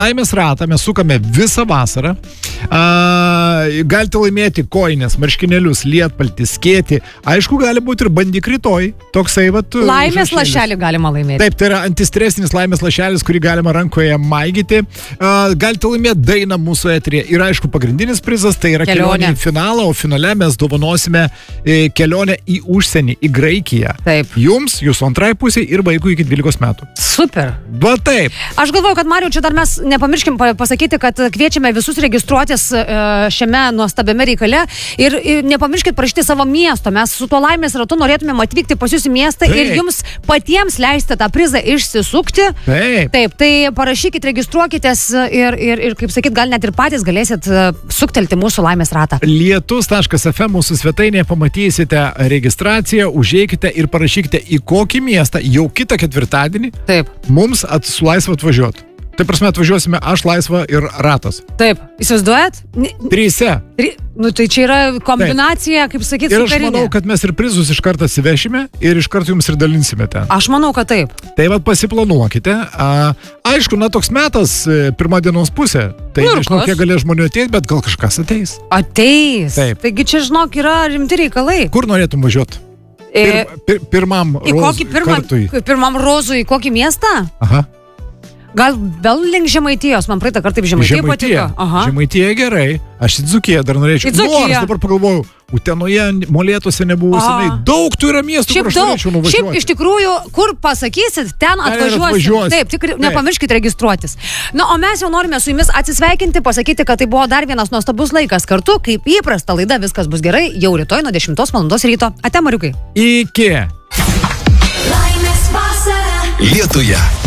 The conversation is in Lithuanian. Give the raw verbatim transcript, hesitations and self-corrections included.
Laimės ratą mes sukame visą vasarą. A, galite laimėti koinės, marškinėlius, lietpaltį, skėtį. Aišku, gali būti ir bandyk rytoj. Toksai, vat, laimės lašelį galima laimėti. Taip, tai yra antistresinis laimės lašelis, kurį galima rankoje maigyti. A, galite laimėti dainą mūsų eteryje. Ir aišku, pagrindinis prizas tai yra kelionė, kelionė į finalą, o finale mes dovanosime e, kelionę į užsienį, į Graikiją. Taip. Jums, jūsų antrai pusiai ir vaikų iki dvylikos metų. Super. Va taip. Aš galvoju, kad Mariau, čia dar mes nepamirškim pasakyti, kad kviečiame visus registruotis šiame nuostabiame reikale ir, ir nepamirškit parašyti savo miesto. Mes su tuo laimės ratu norėtumėm atvykti pas jūs į miestą Taip. ir jums patiems leisti tą prizą išsisukti. Taip. Taip, tai parašykit, registruokitės ir, ir, ir kaip sakyt, gal net ir patys galėsit suktelti mūsų laimės ratą. lietus taškas ef em mūsų svetainėje pamatysite registraciją, užeikite ir parašykite į kokį miestą jau kitą ketvirtadienį Taip. mums at, su laisva atvažiuoti. Tai prasme atvažiuosime aš, laisva ir ratas. Taip, įsivaizduojat? Tryse. Tri... Nu, tai čia yra kombinacija, taip. kaip sakyti, ir aš superinė. manau, kad mes ir prizus iš karto atsivešime ir iš karto jums ir dalinsime ten. Aš manau, kad taip. Tai va pasiplanuokite. A, aišku, na toks metas, pirma dienos pusė. Tai nu, nežinau, kiek galės žmonių ateiti, bet gal kažkas ateis. Ateis. Taip. Taigi čia, žinok, yra rimti reikalai. Kur norėtum važiuoti? Pir, pir, pirmam į rozui kokį pirmam, kartui. Pirmam rozui, į kokį miestą? Aha. Gal vėl link Žemaitijos, man praeitą kartą taip Žemaitija patiko. Aha. Žemaitija gerai, aš į Dzūkiją dar norėčiau. Nors dabar pagalvojau, Utenoje, Molėtuose nebuvo senai. Daug tų yra miestų, šiaip kur aš daug. norėčiau nuvažiuoti. Šiaip iš tikrųjų, kur pasakysit, ten atvažiuosit. Taip, tik nepamirškite registruotis. Na, o mes jau norime su jumis atsisveikinti, pasakyti, kad tai buvo dar vienas nuostabus laikas kartu, kaip įprasta laida Viskas bus gerai, jau rytoj nuo dešimtos valandos ryto. Ate, Mariukai. Iki. Laimės vasara Lietuje.